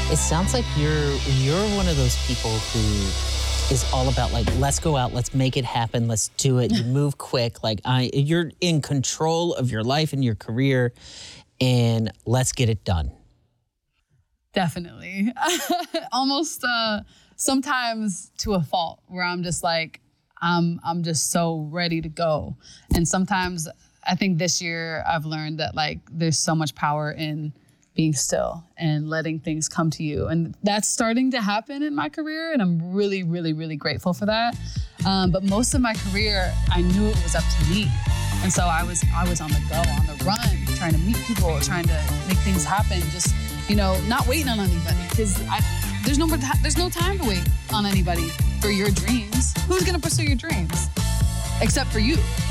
It sounds like you're one of those people who is all about like, let's go out, let's make it happen, let's do it. You move quick, like you're in control of your life and your career, and let's get it done. Definitely. Almost sometimes to a fault where I'm just like, I'm just so ready to go. And sometimes I think this year I've learned that like there's so much power in being still and letting things come to you. And that's starting to happen in my career. And I'm really, really, really grateful for that. But most of my career, I knew it was up to me. And so I was on the go, on the run, trying to meet people, trying to make things happen. Just, not waiting on anybody. Because there's no time to wait on anybody for your dreams. Who's going to pursue your dreams? Except for you.